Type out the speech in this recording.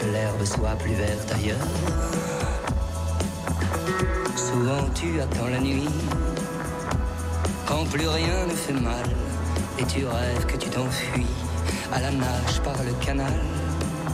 l'herbe soit plus verte ailleurs. Souvent tu attends la nuit, quand plus rien ne fait mal, et tu rêves que tu t'enfuis à la nage par le canal.